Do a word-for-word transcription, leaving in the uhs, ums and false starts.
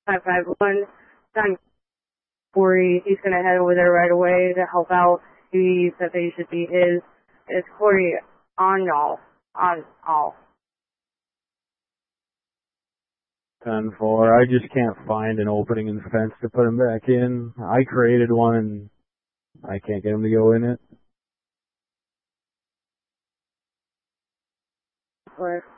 five five one. Time Corey. He's going to head over there right away to help out. He said that he should be his. It's Corey on y'all. On all. ten four. I just can't find an opening in the fence to put him back in. I created one and I can't get him to go in it. What?